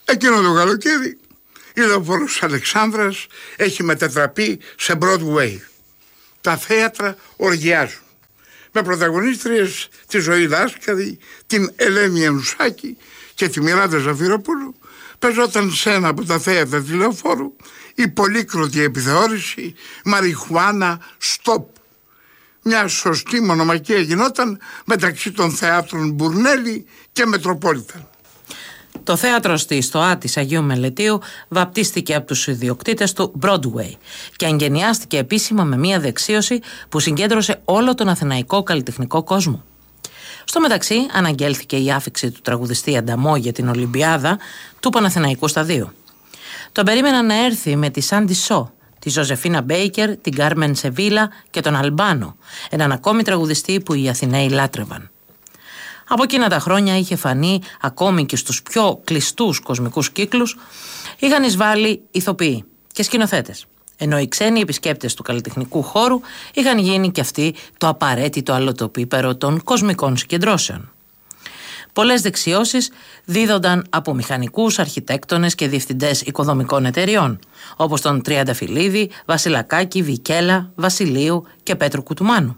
Εκείνο το καλοκαίρι η λεωφόρος Αλεξάνδρας έχει μετατραπεί σε Broadway. Τα θέατρα οργιάζουν. Με πρωταγωνίστριες τη Ζωή Λάσκαρη, την Ελένη Ενουσάκη και τη Μιράντα Ζαφυροπούλου, παίζονταν σε ένα από τα θέατρα της λεωφόρου η πολύκροτη επιθεώρηση Μαριχουάνα Stop. Μια σωστή μονομαχία γινόταν μεταξύ των θεάτρων Μπουρνέλη και Μετροπόλιταν. Το θέατρο στη Στοά της Αγίου Μελετίου βαπτίστηκε από τους ιδιοκτήτες του Broadway και εγγενιάστηκε επίσημα με μια δεξίωση που συγκέντρωσε όλο τον αθηναϊκό καλλιτεχνικό κόσμο. Στο μεταξύ αναγγέλθηκε η άφιξη του τραγουδιστή Ανταμό για την Ολυμπιάδα του Παναθηναϊκού Σταδίου. Τον περίμεναν να έρθει με τη Σάντι Σο, τη Ζωζεφίνα Μπέικερ, την Κάρμεν Σεβίλα και τον Αλμπάνο, έναν ακόμη τραγουδιστή που οι Αθηναίοι λάτρευαν. Από εκείνα τα χρόνια είχε φανεί ακόμη και στους πιο κλειστούς κοσμικούς κύκλους, είχαν εισβάλει ηθοποιοί και σκηνοθέτες, ενώ οι ξένοι επισκέπτες του καλλιτεχνικού χώρου είχαν γίνει και αυτοί το απαραίτητο αλωτοπίπερο των κοσμικών συγκεντρώσεων. Πολλές δεξιώσεις δίδονταν από μηχανικούς, αρχιτέκτονες και διευθυντές οικοδομικών εταιριών, όπως τον Τριανταφυλλίδη, Βασιλακάκη, Βικέλα, Βασιλείου και Πέτρου Κουτουμάνου.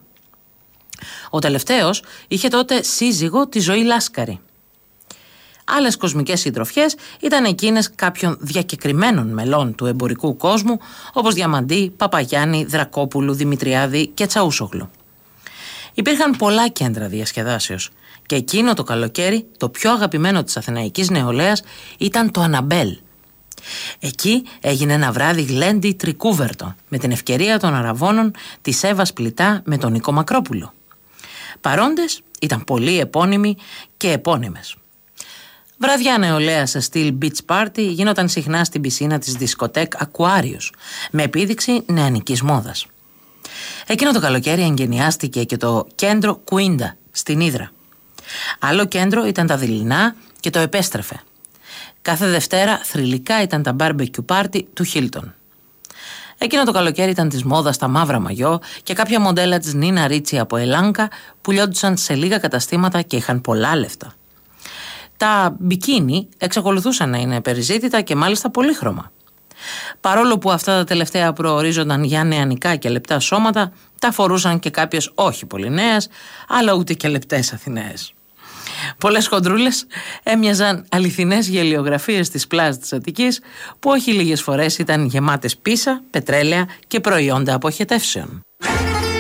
Ο τελευταίος είχε τότε σύζυγο τη Ζωή Λάσκαρη. Άλλες κοσμικές συντροφιές ήταν εκείνες κάποιων διακεκριμένων μελών του εμπορικού κόσμου, όπως Διαμαντή, Παπαγιάννη, Δρακόπουλου, Δημητριάδη και Τσαούσογλου. Υπήρχαν πολλά κέντρα διασκεδάσεως και εκείνο το καλοκαίρι το πιο αγαπημένο της αθηναϊκής νεολαίας ήταν το Αναμπέλ. Εκεί έγινε ένα βράδυ γλέντι τρικούβερτο με την ευκαιρία των αραβώνων της Εύας Πλητά με τον Νίκο Μακρόπουλο. Παρόντες ήταν πολλοί επώνυμοι και επώνυμες. Βραδιά νεολαία σε στυλ beach party γίνονταν συχνά στην πισίνα της δισκοτέκ Aquarius με επίδειξη νεανικής μόδας. Εκείνο το καλοκαίρι εγγενιάστηκε και το κέντρο Κουίντα στην Ύδρα. Άλλο κέντρο ήταν τα Δειλινά και το επέστρεφε. Κάθε Δευτέρα θρυλικά ήταν τα barbecue party του Χίλτον. Εκείνο το καλοκαίρι ήταν της μόδας τα μαύρα μαγιό και κάποια μοντέλα της Νίνα Ρίτσι από Ελάνκα που λιόντουσαν σε λίγα καταστήματα και είχαν πολλά λεφτά. Τα μπικίνι εξακολουθούσαν να είναι περιζήτητα και μάλιστα πολύχρωμα. Παρόλο που αυτά τα τελευταία προορίζονταν για νεανικά και λεπτά σώματα, τα φορούσαν και κάποιες όχι πολύ νέες, αλλά ούτε και λεπτές Αθηναίες. Πολλές χοντρούλες έμοιαζαν αληθινές γελιογραφίες της πλάζ της Αττικής, που όχι λίγες φορές ήταν γεμάτες πίσα, πετρέλαια και προϊόντα αποχετεύσεων.